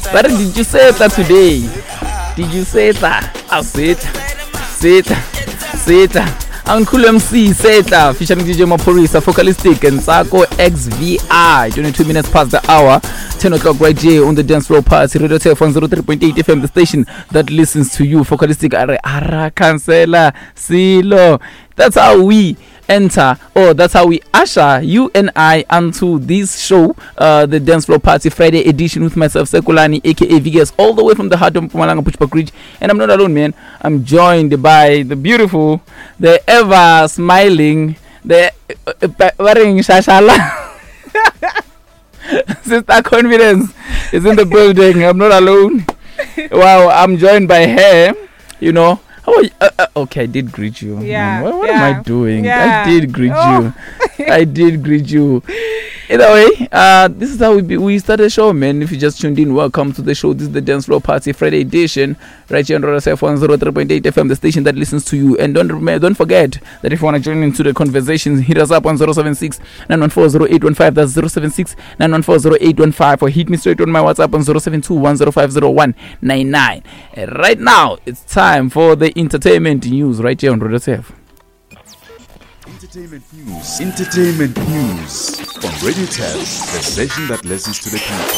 But did you say that today? Did you say that? I'll say it. Uncle MC Seta featuring DJ Maporisa, Focalistic and Sako XVI. 22 minutes past the hour, 10 o'clock right here on the dance floor party. Radio Telephone 03.8 FM, the station that listens to you. Focalistic Ara Cancela Silo. That's how we enter, or that's how we usher you and I onto this show, the Dance Floor Party Friday edition with myself, Sekulani, aka Vigas, all the way from the heart of Mpumalanga, Bushbuck Ridge. And I'm not alone, man. I'm joined by the beautiful, the ever smiling, the wearing shashala. Sister Confidence is in the building. I'm not alone. Wow, I'm joined by her, you know. How are you? Okay, I did greet you. Yeah. What am I doing? Yeah. I did greet you. I did greet you. Either way, this is how we start the show, man. If you just tuned in, welcome to the show. This is the Dance Floor Party Friday edition, right here on RSF 103.8 FM, the station that listens to you. And don't forget that if you want to join into the conversation, hit us up on 076 914 0815. That's 076 914 0815, or hit me straight on my WhatsApp on 072 105 0199. Right now, it's time for the entertainment news right here on RSF. Entertainment news on Radio Tab, the station that listens to the people.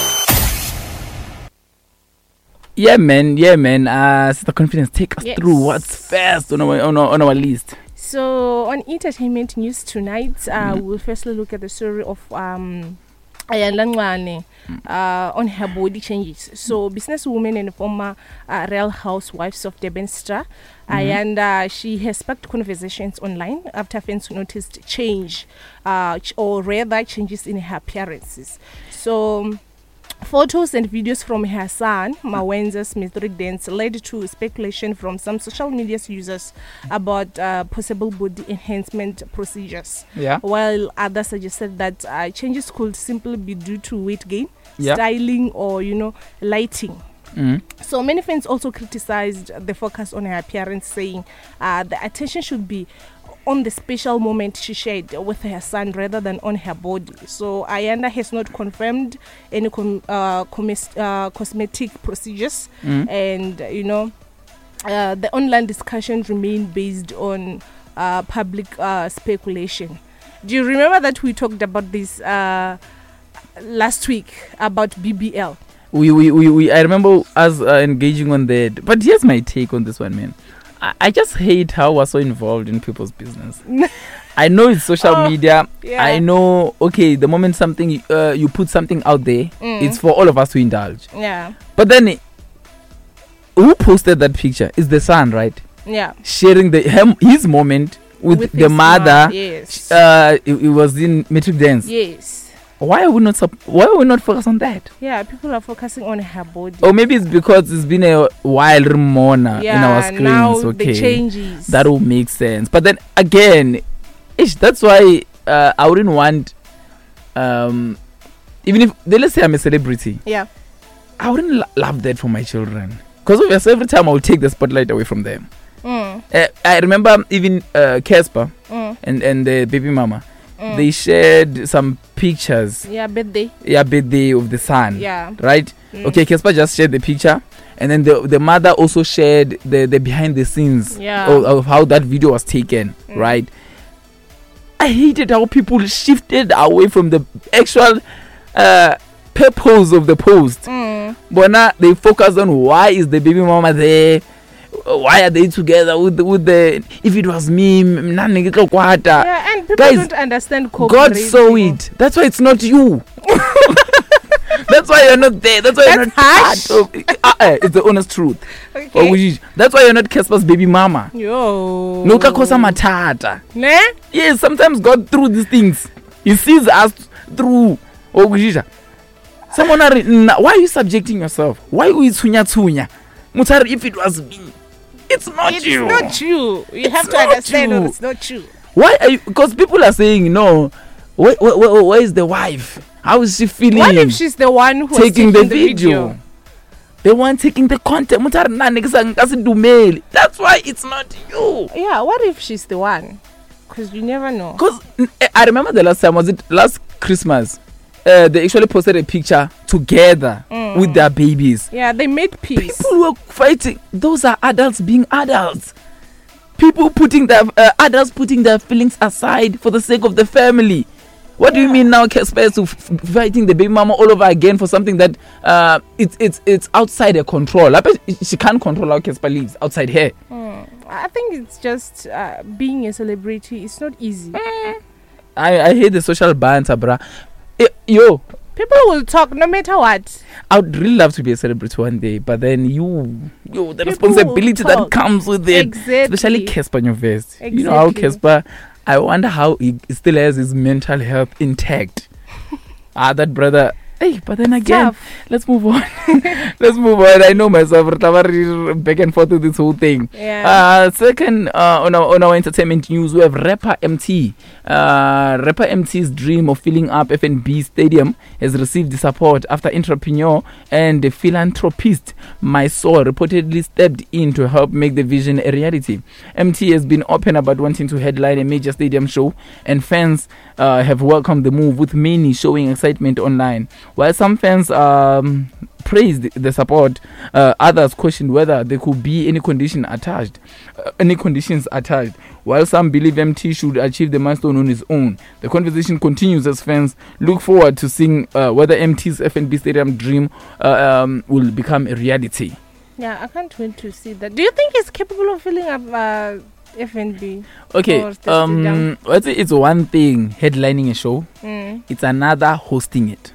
Yeah, man. Sister Confidence, take us through what's first on our list. So on entertainment news tonight, we'll firstly look at the story of Ayanda Ngwane on her body changes. So businesswoman and former Real Housewives of Durban-Stra, Ayanda, she has sparked conversations online after fans noticed change, or rather changes in her appearances. So photos and videos from her son Mawenza's metric dance led to speculation from some social media users about possible body enhancement procedures. Yeah. While others suggested that changes could simply be due to weight gain, styling, or lighting. So many fans also criticized the focus on her appearance, saying the attention should be on the special moment she shared with her son rather than on her body. So Ayanda has not confirmed any cosmetic procedures, and the online discussion remained based on public speculation. Do you remember that we talked about this last week about BBL? I remember us engaging on that. But here's my take on this one, man. I just hate how we're so involved in people's business. I know it's social media. Yeah. I know, okay, the moment something you put something out there, it's for all of us to indulge. Yeah. But then, who posted that picture? It's the son, right? Yeah. Sharing his moment with the mother. Yes. It was in metric dance. Yes. Why are we not focus on that? Yeah, people are focusing on her body. Or maybe it's because it's been a while Ramona in our screens. Now okay, the changes. That will make sense. But then again, that's why I wouldn't want, even if let's say I'm a celebrity. Yeah. I wouldn't love that for my children, because obviously every time I will take the spotlight away from them. I remember even Casper and the baby mama. They shared some pictures. Birthday of the son. Yeah. Right? Okay, Casper just shared the picture, and then the mother also shared the behind the scenes of how that video was taken. Right? I hated how people shifted away from the actual purpose of the post. But now they focus on why is the baby mama there? Why are they together with the if it was me, and people guys, don't understand God saw it. That's why it's not you. That's why you're not there. That's why you're not harsh. part of it's the honest truth. Okay. That's why you're not Casper's baby mama. Yo. No kakosa matata. Ne? Yes, sometimes God through these things. He sees us through. Someone why are you subjecting yourself? Why are you tsunya? Mutari, if it was me. It's not you. It's not you. You have to understand that it's not you. Why are you? Because people are saying, no, where is the wife? How is she feeling? What if she's the one who taking the video? The one taking the content. That's why it's not you. Yeah, what if she's the one? Because you never know. Because I remember the last time, was it last Christmas? they actually posted a picture together with their babies. Yeah, they made peace. People were fighting. Those are adults being adults. People putting their adults putting their feelings aside for the sake of the family. What do you mean now, Casper is fighting the baby mama all over again for something that it's outside her control? I bet she can't control how Casper lives outside her. I think it's just being a celebrity. It's not easy. I hate the social banter, bruh. People will talk no matter what. I would really love to be a celebrity one day, but then the People responsibility will that talk. comes with it, Exactly. especially Casper Nyovest. Exactly. You know how Casper, I wonder how he still has his mental health intact. That brother. Hey, but then again, Tough. let's move on. Let's move on. I know myself, back and forth with this whole thing. Yeah. Second, on our entertainment news, we have rapper MT. Rapper MT's dream of filling up FNB Stadium has received support after entrepreneur and philanthropist Mysore reportedly stepped in to help make the vision a reality. MT has been open about wanting to headline a major stadium show, and fans have welcomed the move, with many showing excitement online. While some fans praised the support, others questioned whether there could be any conditions attached. While some believe MT should achieve the milestone on his own, the conversation continues as fans look forward to seeing whether MT's FNB Stadium dream will become a reality. Yeah, I can't wait to see that. Do you think he's capable of filling up FNB? Okay, or the stadium? let's say it's one thing headlining a show, it's another hosting it.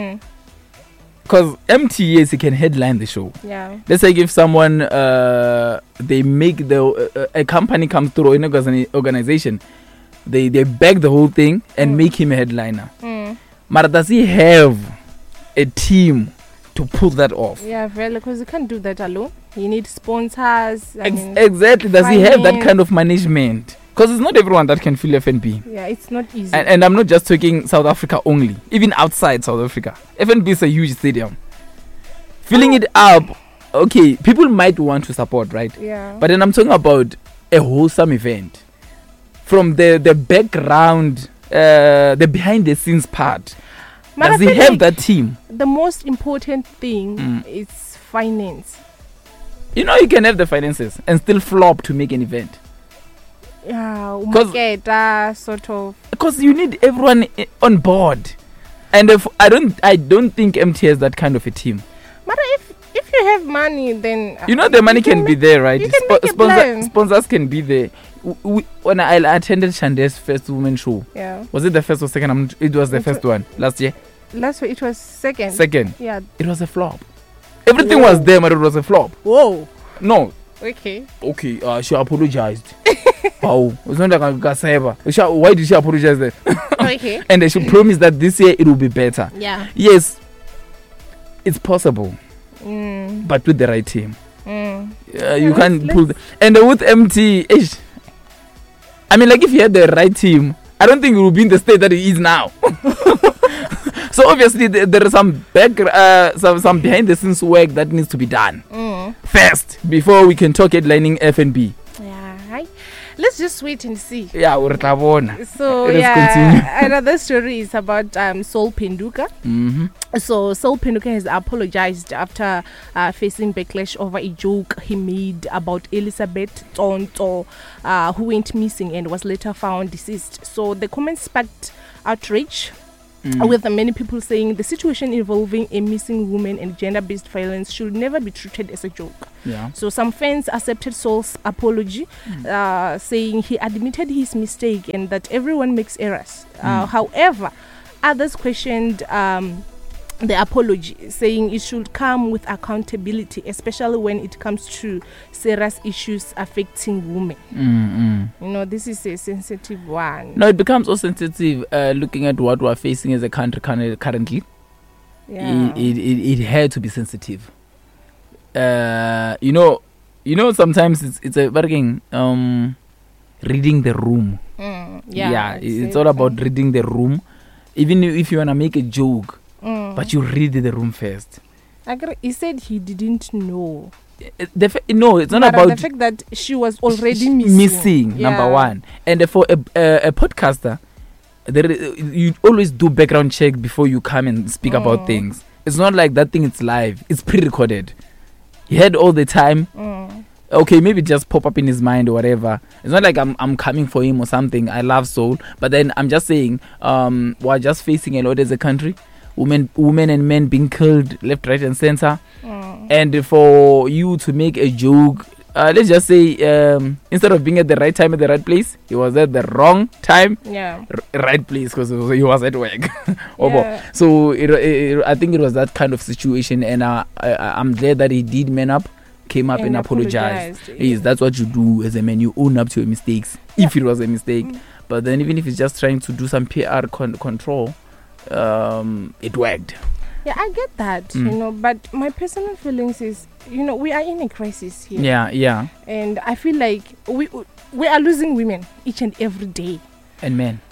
Because MT, yes, he can headline the show. Yeah. Let's say if someone they make a company comes through an organization, they bag the whole thing and make him a headliner. But does he have a team to pull that off? Yeah, really, because you can't do that alone. You need sponsors. Exactly. Does he have that finance. kind of management? Because it's not everyone that can fill FNB. Yeah, it's not easy. And I'm not just talking South Africa only. Even outside South Africa, FNB is a huge stadium. Filling it up, okay, people might want to support, right? Yeah. But then I'm talking about a wholesome event. From the background, the behind the scenes part. But Does I he feel have like that team? the most important thing is finance. You know, you can have the finances and still flop to make an event. Yeah, 'Cause- market, sort of. Because you need everyone on board. And if I don't think MT has that kind of a team. But if you have money, then You know the money can be there, right? you can make a plan. Sponsors can be there. When I attended Shande's first women show, Yeah. was it the first or second? It was the first one last year. Last week it was second. Second, Yeah. it was a flop. Everything Whoa. was there, but it was a flop. Whoa. No, Okay. okay. She apologized. Oh, it's not like a gaseba. Why did she apologize then? Okay. And they should promise that this year it will be better. Yeah. Yes, it's possible, Mm. but with the right team. Mm. You can't let's- pull and with MT, I mean, like if you had the right team, I don't think it would be in the state that it is now. So obviously there is some some behind the scenes work that needs to be done first before we can talk headlining FNB. Yeah. Right. Let's just wait and see. Yeah, we're tabona. So Let's yeah, another story is about Saul Penduka. Mm-hmm. So Saul Penduka has apologized after facing backlash over a joke he made about Elizabeth Tonto, who went missing and was later found deceased. So the comments sparked outrage, with many people saying the situation involving a missing woman and gender-based violence should never be treated as a joke. Yeah. So some fans accepted Saul's apology, saying he admitted his mistake and that everyone makes errors. However, others questioned the apology, saying it should come with accountability, especially when it comes to serious issues affecting women. You know, this is a sensitive one. No, it becomes so sensitive looking at what we're facing as a country currently. Yeah. It had to be sensitive. You know, sometimes it's a working reading the room. Yeah, It's all about reading the room. Even if you wanna make a joke, but you read the room first. He said he didn't know. No, it's not But about the fact that she was already missing. Yeah. Number one, and for a podcaster, you always do background check before you come and speak about things. It's not like that thing it's live. It's pre-recorded. He had all the time. Okay, maybe just pop up in his mind or whatever. It's not like I'm coming for him or something. I love soul, but then I'm just saying we're just facing a lot as a country. Women and men being killed left, right, and center. And for you to make a joke, let's just say instead of being at the right time at the right place, he was at the wrong time, right place, because he was at work. So I think it was that kind of situation, and I'm glad that he did man up, came up and apologized. Yes, that's what you do as a man. You own up to your mistakes if it was a mistake. But then even if it's just trying to do some PR control, it worked. Yeah, I get that, you know, but my personal feelings is, you know, we are in a crisis here. Yeah. And I feel like we are losing women each and every day. And men.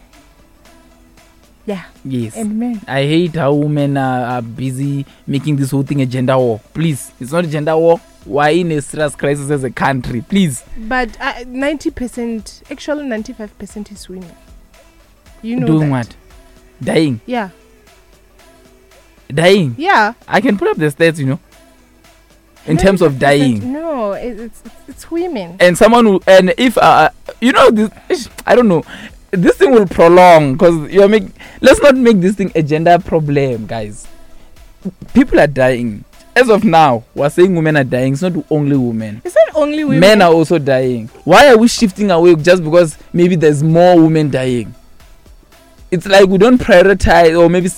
Yeah. Yes. And men. I hate how women are busy making this whole thing a gender war. Please, it's not a gender war. We're in a serious crisis as a country. Please. But 90%, actually 95% is women. You know doing that. What? Dying. Yeah. Dying. Yeah. I can put up the stats, you know. In terms of dying. No, it's women. And someone who, and if you know this, I don't know. This thing will prolong because let's not make this thing a gender problem, guys. People are dying. As of now, we're saying women are dying. It's not only women. It's not only women. Men are also dying. Why are we shifting away just because maybe there's more women dying? It's like we don't prioritize or maybe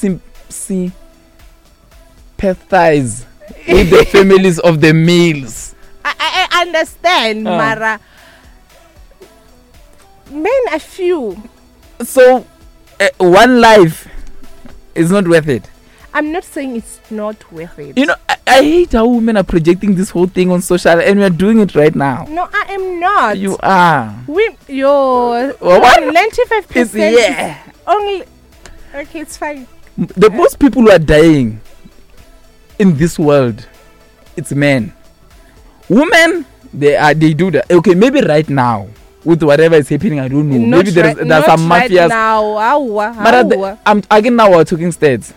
sympathize with the families of the males. I understand, Mara. Men are few. So, one life is not worth it. I'm not saying it's not worth it. You know, I hate how women are projecting this whole thing on social, and we are doing it right now. No, I am not. You are. What? 95%. Yeah. Only. Okay, it's fine. The most people who are dying in this world, it's men. Women, they do that. Okay, maybe right now with whatever is happening, I don't know. Maybe there's some mafias. Right now. Again, now we're talking stats.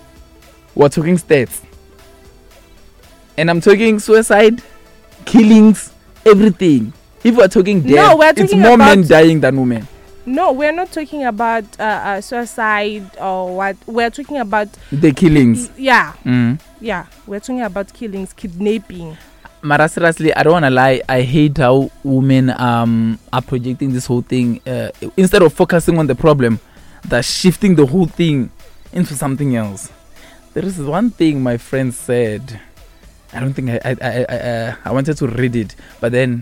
And I'm talking suicide, killings, everything. If we're talking death, it's more men dying than women. No, we're not talking about suicide or what. We're talking about the killings. Yeah. Yeah, we're talking about killings, kidnapping. Mara, seriously, I don't want to lie. I hate how women are projecting this whole thing. Instead of focusing on the problem, they're shifting the whole thing into something else. There is one thing my friend said. I don't think I wanted to read it, but then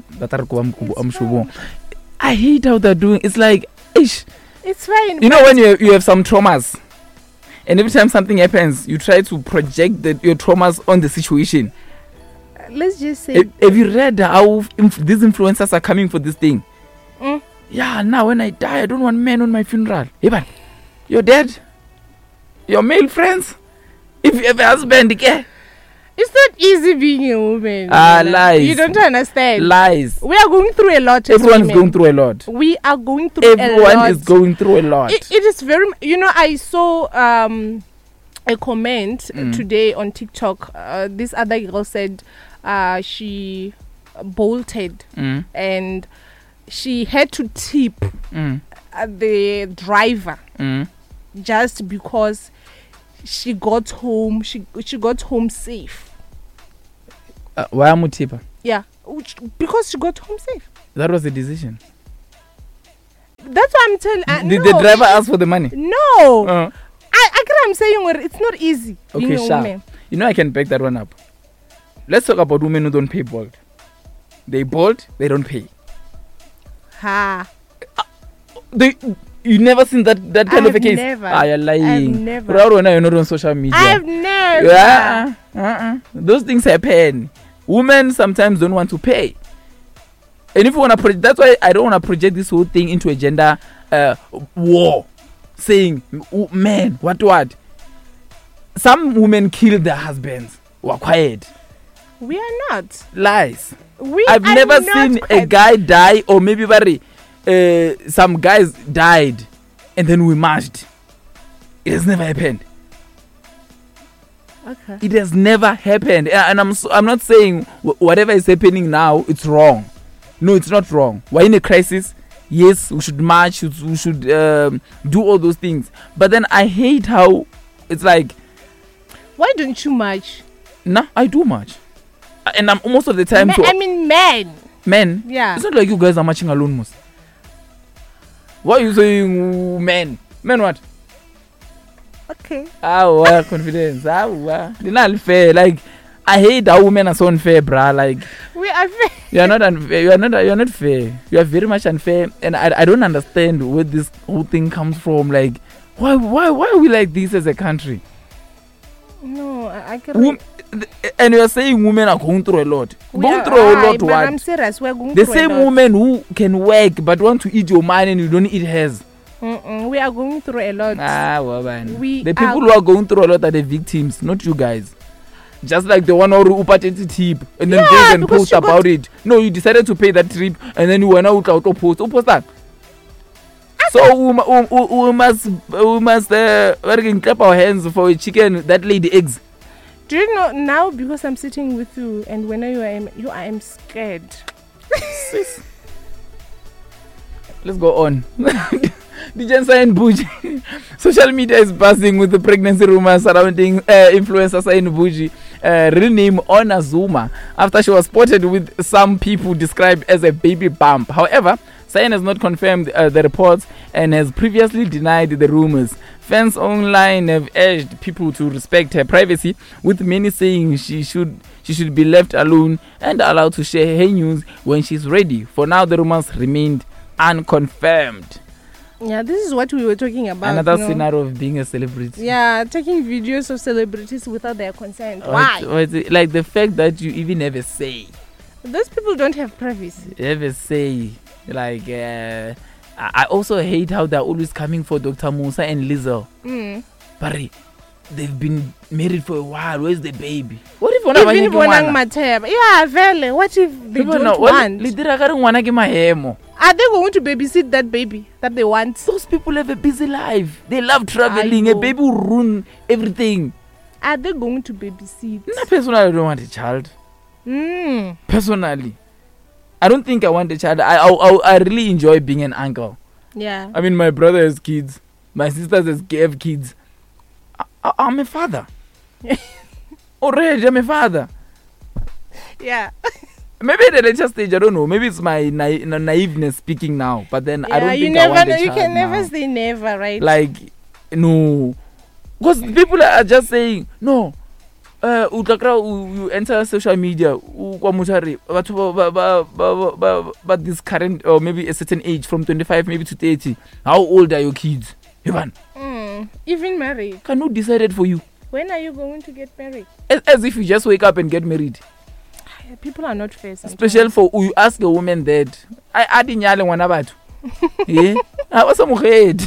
I hate how they're doing. It's like, ish. It's fine. You know when you have some traumas, and every time something happens, you try to project your traumas on the situation. Let's just say. Have you read how these influencers are coming for this thing? Yeah, now when I die, I don't want men on my funeral. Hey, you're dead. Your male friends. If you have a husband, okay? It's not easy being a woman. Lies. You don't understand. Lies. We are going through a lot. Everyone's going through a lot. We are going through a lot. Everyone is going through a lot. It is very. You know, I saw a comment today on TikTok. This other girl said she bolted and she had to tip the driver just because she got home. She got home safe. Why am I tipper? Yeah, because she got home safe. That was the decision. That's what I'm telling. Did the driver ask for the money? No. I'm saying it's not easy. Okay, being a woman. You know I can back that one up. Let's talk about women who don't pay bolt. They bolt, they don't pay. Ha. You never seen that kind of a case? Never. You're lying. I've never. You're not on social media. I've never. Yeah. Those things happen. Women sometimes don't want to pay. And if you want to that's why I don't want to project this whole thing into a gender war. Saying, man, what? Some women kill their husbands. We're quiet. We are not. Lies. I've never seen a guy die, or maybe some guys died and then we marched. It has never happened. Okay. It has never happened. And I'm not saying whatever is happening now, it's wrong. No, it's not wrong. We're in a crisis. Yes, we should march. We should do all those things. But then I hate how it's like, Why don't you march? nah, I do march. And I'm most of the time... Men. Yeah. It's not like you guys are marching alone, Mus. Why are you saying men? Men what? Okay. Confidence. They're not fair. Like, I hate how women are so unfair, bruh. Like, We are fair. you are not unfair. You are not fair. You are very much unfair. And I don't understand where this whole thing comes from. Like, why are we like this as a country? No, I can. And you are saying women are going through a lot. We Going are- through a lot. but What? I'm serious. We're going The through same a lot. woman who can work but want to eat your money and you don't eat hers. We are going through a lot. We The are- people who are going through a lot are the victims, not you guys. Just like the one who upatted tip and then Yeah, goes and because post she got- about it. No, you decided to pay that trip and then you went out to post. Who post that? So we must clap our hands for a chicken that laid the eggs. Do you know now, because I'm sitting with you and when I am scared. Let's go on. DJ Sain Buji. Social media is buzzing with the pregnancy rumors surrounding influencer Sain Buji, real name Ona Zuma, after she was spotted with some people described as a baby bump. However, Sain has not confirmed the reports and has previously denied the rumors. Fans online have urged people to respect her privacy, with many saying she should be left alone and allowed to share her news when she's ready. For now, the rumors remained unconfirmed. Yeah, this is what we were talking about. Another you know? scenario of being a celebrity. Yeah, taking videos of celebrities without their consent. Why? Like the fact that you even have a say. Those people don't have privacy. You have a say. Like, I also hate how they're always coming for Dr. Musa and Lizzo. But they've been married for a while. Where's the baby? What if one Even Bonang Mateba. Yeah, vele. What if they don't want? Are they going to babysit that baby that they want? Those people have a busy life. They love traveling. I A know. baby will ruin everything. Are they going to babysit? Personally, I don't want a child. Personally, I don't think I want a child. I really enjoy being an uncle. Yeah. I mean, my brother has kids. My sisters have kids. I'm a father. Already, I'm a father. Yeah. Maybe at the later stage, I don't know. Maybe it's my naiveness speaking now. But then I don't you think I never want a know. child You can now. never say never, right? Like, no. Because people are just saying, no. You enter social media, but this current, or maybe a certain age, from 25 maybe to 30. How old are your kids? Ivan, Even married. can who decided for you? When are you going to get married? As if you just wake up and get married. People are not fair sometimes. Special for you ask a woman that I didn't yell one about. Yeah, I was some head.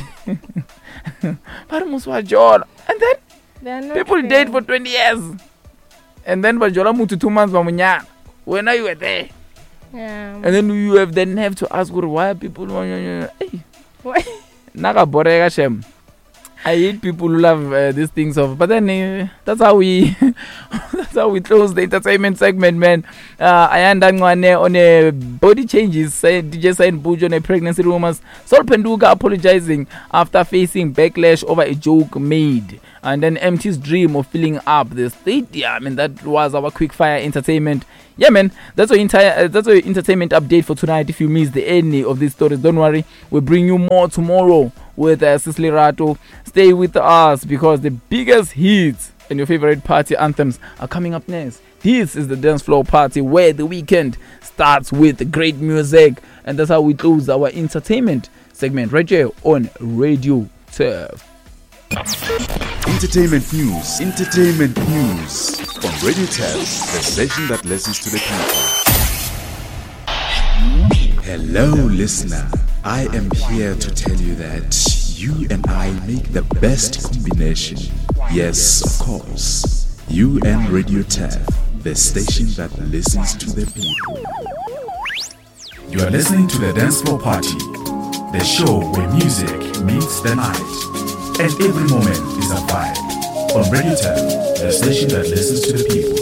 And then They are not people fair. date for 20 years. And then Bajola moved to 2 months. When are you there? Yeah. And then you have to ask why people. Hey. Why? Naga borega shem. I hate people who love these things of, but then that's how we close the entertainment segment, man. I am on a body changes. DJ Sain Buji on a pregnancy rumors. Sol Penduga apologizing after facing backlash over a joke made, and then MT's dream of filling up the stadium. And that was our quick fire entertainment. Yeah, man, that's our entertainment update for tonight. If you missed any of these stories, don't worry, we'll bring you more tomorrow with Cicely Rato. Stay with us because the biggest hits and your favorite party anthems are coming up next. This is the Dance Floor Party, where the weekend starts with great music, and that's how we close our entertainment segment right here on Radio Turf. Entertainment news on Radio Tab, the station that listens to the people. Hello, listener. I am here to tell you that you and I make the best combination. Yes, of course. You and Radio Tab, the station that listens to the people. You are listening to the Dance Floor Party the show where music meets the night. And every moment is a vibe. On Radio 10, the station that listens to the people.